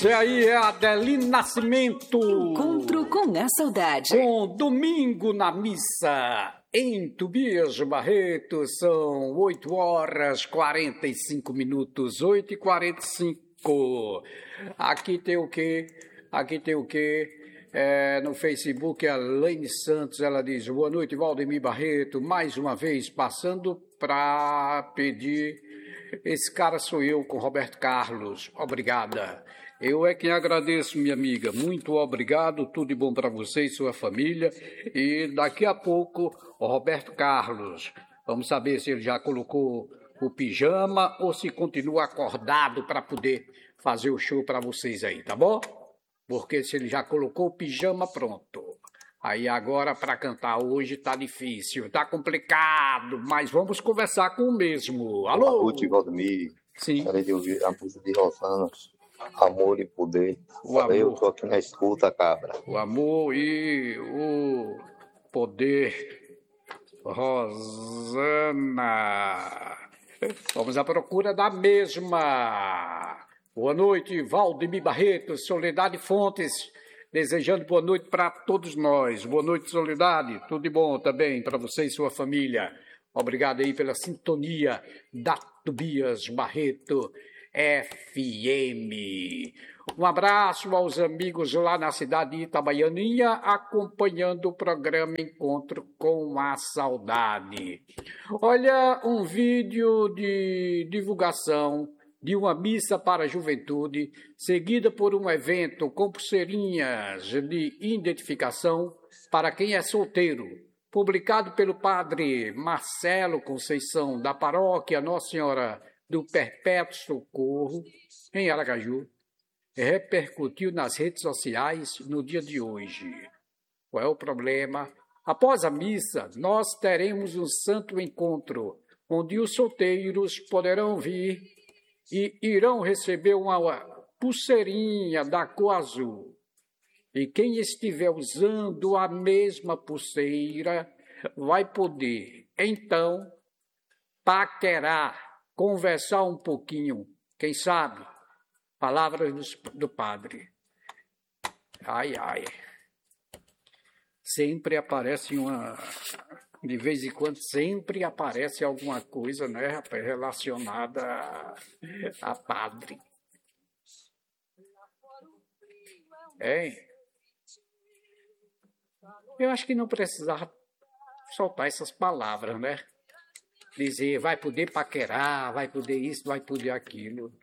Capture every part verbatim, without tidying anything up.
Esse aí é Adelino Nascimento. Encontro com a saudade. Com Domingo na Missa. Em Tobias Barreto, são oito horas e quarenta e cinco minutos, oito e quarenta e cinco. Aqui tem o quê? Aqui tem o quê? É, no Facebook, a Laine Santos, ela diz: boa noite, Valdemir Barreto, mais uma vez passando para pedir. Esse cara sou eu, com Roberto Carlos. Obrigada. Eu é quem agradeço, minha amiga. Muito obrigado, tudo de bom para você e sua família. E daqui a pouco, o Roberto Carlos. Vamos saber se ele já colocou o pijama ou se continua acordado para poder fazer o show para vocês aí, tá bom? Porque se ele já colocou o pijama, pronto. Aí agora para cantar hoje tá difícil, tá complicado, mas vamos conversar com o mesmo. Alô? Boa noite, Valdemir. Sim. Gostaria de ouvir a música de Rosana, Amor e Poder. O amor. Eu tô aqui na escuta, cabra. O amor e o poder. Rosana. Vamos à procura da mesma. Boa noite, Valdemir Barreto, Soledade Fontes. Desejando boa noite para todos nós. Boa noite, Soledade. Tudo de bom também para você e sua família. Obrigado aí pela sintonia da Tobias Barreto F M. Um abraço aos amigos lá na cidade de Itabaianinha, acompanhando o programa Encontro com a Saudade. Olha, um vídeo de divulgação de uma missa para a juventude, seguida por um evento com pulseirinhas de identificação para quem é solteiro, publicado pelo padre Marcelo Conceição, da paróquia Nossa Senhora do Perpétuo Socorro, em Aracaju, repercutiu nas redes sociais no dia de hoje. Qual é o problema? Após a missa, nós teremos um santo encontro, onde os solteiros poderão vir e irão receber uma pulseirinha da cor azul. E quem estiver usando a mesma pulseira vai poder, então, paquerar, conversar um pouquinho, quem sabe, palavras do, do padre. Ai, ai. Sempre aparece uma... De vez em quando sempre aparece alguma coisa, né, rapaz, relacionada a, a padre. É. Eu acho que não precisava soltar essas palavras, né? Dizer, vai poder paquerar, vai poder isso, vai poder aquilo.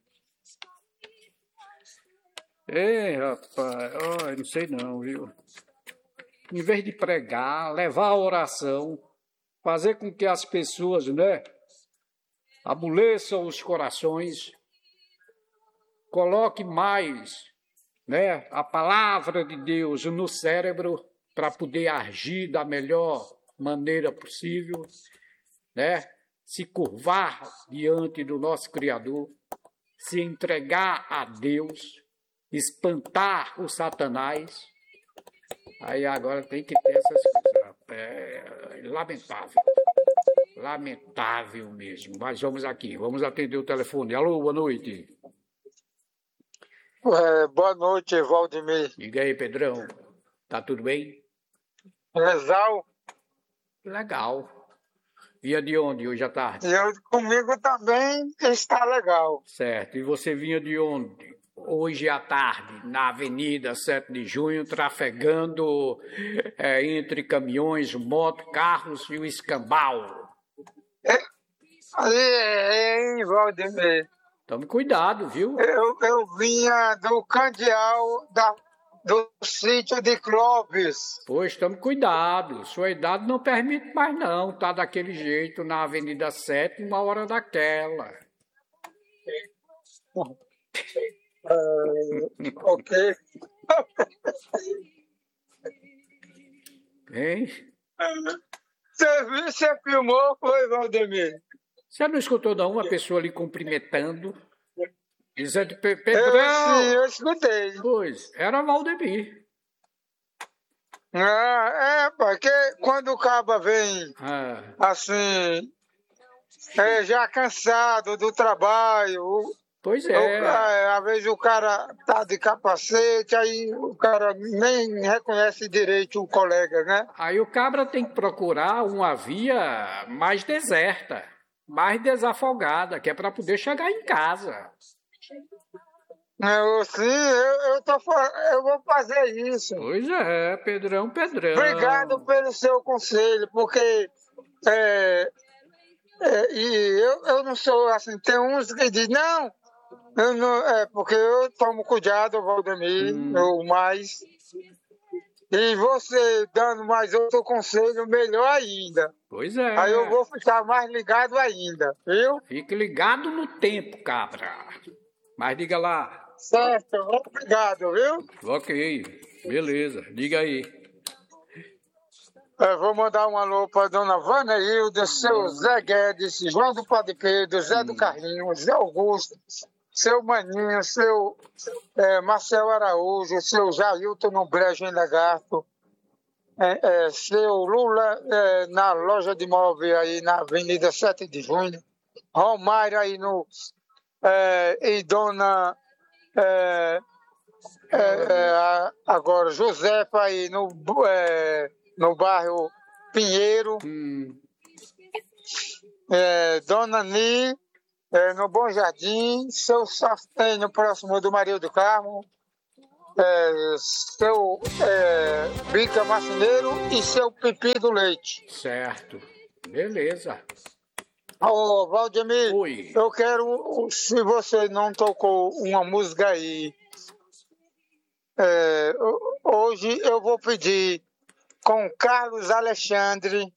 É, rapaz, oh, não sei não, viu? Em vez de pregar, levar a oração, fazer com que as pessoas, né, amoleçam os corações, coloque mais, né, a palavra de Deus no cérebro para poder agir da melhor maneira possível, né, se curvar diante do nosso Criador, se entregar a Deus, espantar o Satanás. Aí agora tem que ter essas coisas. É lamentável. Lamentável mesmo. Mas vamos aqui, vamos atender o telefone. Alô, boa noite. É, boa noite, Valdemir. Diga aí, Pedrão. Tá tudo bem? Legal. Legal. Vinha de onde hoje à tarde? Eu, comigo também está legal. Certo. E você vinha de onde? Hoje à tarde, na Avenida sete de junho, trafegando é, entre caminhões, moto, carros e o escambau. É, ali é em Valdemir. Tome cuidado, viu? Eu, eu vinha do Candeal, da, do sítio de Clóvis. Pois, tome cuidado. Sua idade não permite mais não. Tá daquele jeito na Avenida sete, uma hora daquela. Uh, ok. Hein? Você, viu, você filmou, foi, Valdemir? Você não escutou não uma pessoa ali cumprimentando, dizendo, Pedrão? Eu, sim, eu escutei. Pois, era Valdemir. Ah, é, porque quando o caba vem, Ah. assim, é, já cansado do trabalho, Pois O é. ca- Às vezes o cara tá de capacete, aí o cara nem reconhece direito o colega, né? Aí o cabra tem que procurar uma via mais deserta, mais desafogada, que é para poder chegar em casa. Eu, sim, eu, eu, tô, fa- eu vou fazer isso. Pois é, Pedrão, Pedrão. Obrigado pelo seu conselho, porque é, é, e eu, eu não sou assim, tem uns que dizem, não, eu não é porque eu tomo cuidado, Valdemir, Hum. eu mais. E você dando mais outro conselho, melhor ainda. Pois é. Aí eu vou ficar mais ligado ainda, viu? Fique ligado no tempo, cabra. Mas diga lá. Certo, obrigado, viu? Ok, beleza, diga aí. Eu vou mandar um alô para dona Vaneilda, seu Zé Guedes, João do Padre Pedro, Zé do Carrinho, Zé Augusto, seu Maninho, seu é, Marcel Araújo, seu Jailton no Brejo em Lagarto, é, é, seu Lula é, na loja de móvel aí na Avenida sete de Junho, Romário aí no. É, e dona. É, é, é, agora, Josefa aí no, é, no bairro Pinheiro, Hum, é, Dona Ni é, no Bom Jardim, seu Saftenho próximo do Maria do Carmo, é, seu é, Bica Marceneiro e seu Pipi do Leite. certo, beleza. Ô, Valdemir, Oi. eu quero, se você não tocou uma música aí, é, hoje eu vou pedir com Carlos Alexandre,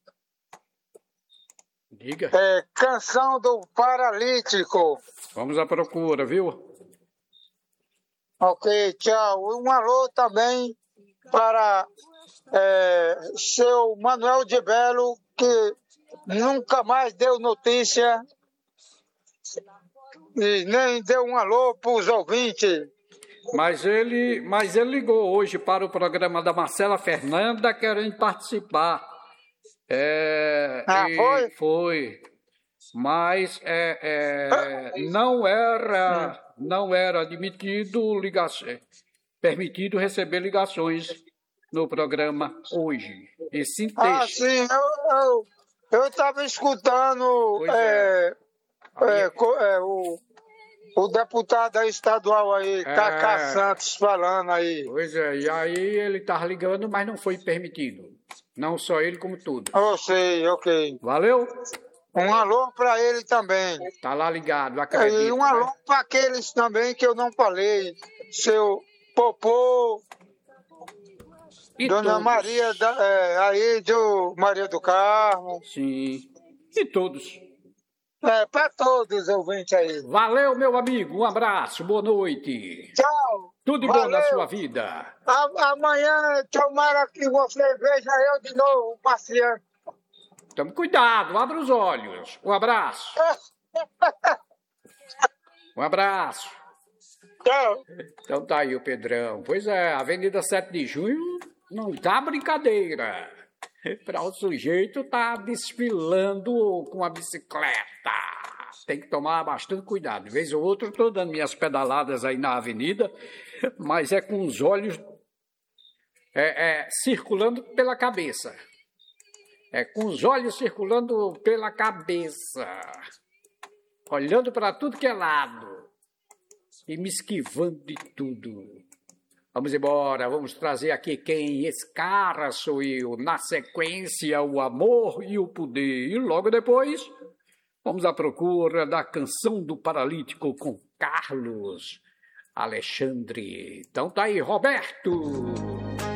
Diga. é, Canção do Paralítico. Vamos à procura, viu? Ok, tchau. Um alô também para é, seu Manuel de Belo, que nunca mais deu notícia e nem deu um alô para os ouvintes. Mas ele, mas ele ligou hoje para o programa da Marcela Fernanda querendo participar. É, Ah, e foi? Foi. Mas é, é, não era, não era admitido ligação, permitido receber ligações no programa hoje. E sim Ah, texto. sim, eu eu estava escutando Pois é, é. é, co- é, o, o deputado aí estadual aí, Cacá Santos, falando aí. Pois é, e aí ele estava ligando, mas não foi permitido. Não só ele, como tudo. Eu sei, ok. Valeu? Um alô para ele também. Tá lá ligado, acredito. E um alô né? para aqueles também que eu não falei. Seu Popô, E Dona todos. Maria, da, é, aí do Maria do Carmo. Sim. E todos. É, para todos os ouvintes aí. Valeu, meu amigo. Um abraço, boa noite. Tchau. Tudo de bom na Valeu. sua vida. A- amanhã, tomara que você veja eu de novo passeando. Tome cuidado, abra os olhos. Um abraço. Um abraço. Tchau. Então tá aí o Pedrão. Pois é, Avenida sete de Junho não tá brincadeira. Para o sujeito tá desfilando com a bicicleta. Tem que tomar bastante cuidado. De vez ou outra eu tô dando minhas pedaladas aí na avenida, mas é com os olhos é, é, circulando pela cabeça. É com os olhos circulando pela cabeça. Olhando para tudo que é lado. E me esquivando de tudo. Vamos embora, vamos trazer aqui quem? Esse cara sou eu. Na sequência, o amor e o poder. E logo depois, vamos à procura da Canção do Paralítico com Carlos Alexandre. Então tá aí, Roberto.